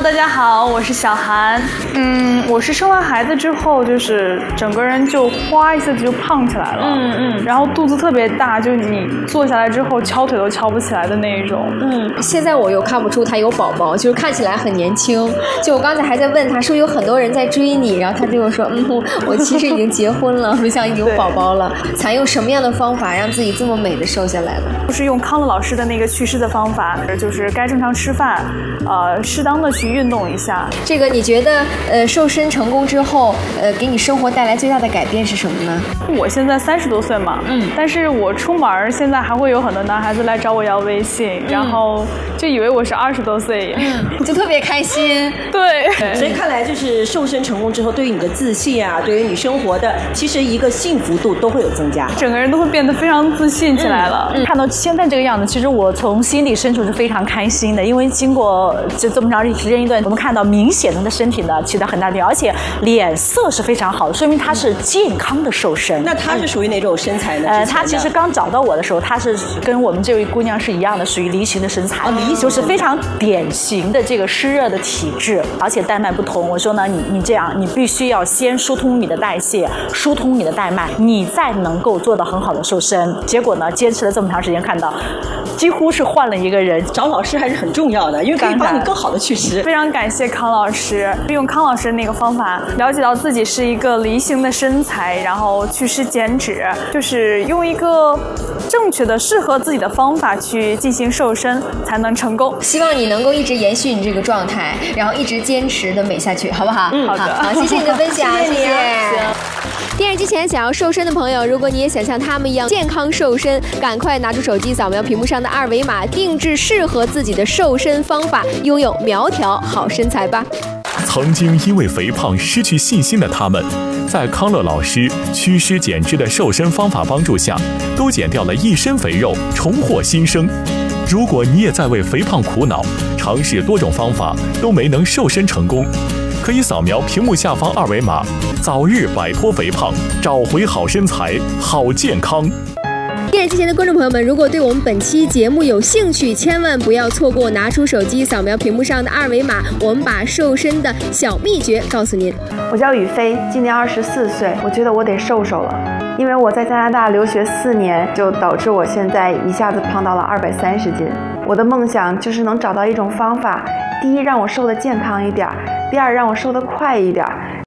Hello， 大家好，我是小韩。我是生完孩子之后，就是整个人就哗一下子就胖起来了。然后肚子特别大，就你坐下来之后敲腿都敲不起来的那一种。 现在我又看不出他有宝宝，就是看起来很年轻。就我刚才还在问他说有很多人在追你，然后他就说我其实已经结婚了，我想有宝宝了。采用什么样的方法让自己这么美的瘦下来呢？ 就是用康乐老师的那个祛湿的方法，就是该正常吃饭，适当的去运动一下。 这个你觉得瘦身成功之后，给你生活带来最大的改变是什么呢？ 我现在30多岁嘛，但是我出门现在还会有很多男孩子来找我要微信，然后就以为我是20多岁， 就特别开心。 对， 所以看来就是瘦身成功之后，对于你的自信啊，对于你生活的其实一个幸福度都会有增加， 整个人都会变得非常自信起来了。 看到现在这个样子，其实我从心底深处是非常开心的，因为经过这么长时间一段，我们看到明显的身体呢起到很大的变化，而且脸色是非常好的，说明他是健康的瘦身。 那他是属于哪种身材呢？ 他其实刚找到我的时候，他是跟我们这位姑娘是一样的，属于梨形的身材，就是非常典型的这个湿热的体质，而且带脉不同。我说呢，你这样，你必须要先疏通你的代谢，疏通你的带脉，你再能够做到很好的瘦身。结果呢，坚持了这么长时间，看到几乎是换了一个人。 找老师还是很重要的，因为可以帮你更好的去湿。 非常感谢康老师，用康老师的那个方法，了解到自己是一个梨形的身材，然后祛湿减脂，就是用一个正确的适合自己的方法去进行瘦身，才能成功。 希望你能够一直延续你这个状态，然后一直坚持的美下去，好不好？ 好的， 好，谢谢你的分享， 谢谢你啊。电视机前想要瘦身的朋友，如果你也想像他们一样健康瘦身，赶快拿出手机扫描屏幕上的2维码，定制适合自己的瘦身方法，拥有苗条好身材吧。 曾经因为肥胖失去信心的他们，在康乐老师祛湿减脂的瘦身方法帮助下，都减掉了一身肥肉，重获新生。如果你也在为肥胖苦恼，尝试多种方法都没能瘦身成功，可以扫描屏幕下方2维码，早日摆脱肥胖，找回好身材、好健康。 电视机前的观众朋友们，如果对我们本期节目有兴趣，千万不要错过，拿出手机扫描屏幕上的2维码，我们把瘦身的小秘诀告诉您。 我叫雨飞，今年24岁，我觉得我得瘦了，因为我在加拿大留学4年，就导致我现在一下子胖到了230斤。我的梦想就是能找到一种方法，第一让我瘦得健康一点，第二让我瘦得快一点，